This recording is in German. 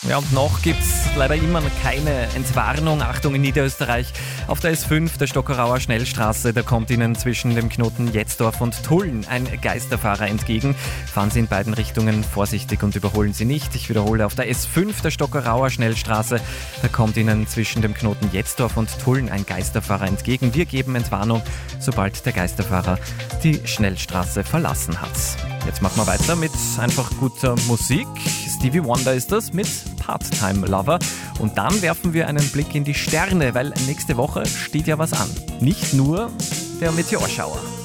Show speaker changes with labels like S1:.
S1: Ja, und noch gibt es leider immer noch keine Entwarnung. Achtung, in Niederösterreich auf der S5, der Stockerauer Schnellstraße, da kommt Ihnen zwischen dem Knoten Jetzdorf und Tulln ein Geisterfahrer entgegen. Fahren Sie in beiden Richtungen vorsichtig und überholen Sie nicht. Ich wiederhole, auf der S5, der Stockerauer Schnellstraße, da kommt Ihnen zwischen dem Knoten Jetzdorf und Tulln ein Geisterfahrer entgegen. Wir geben Entwarnung, sobald der Geisterfahrer die Schnellstraße verlassen hat. Jetzt machen wir weiter mit einfach guter Musik. Stevie Wonder ist das mit Part-Time Lover. Und dann werfen wir einen Blick in die Sterne, weil nächste Woche steht ja was an. Nicht nur der Meteorschauer.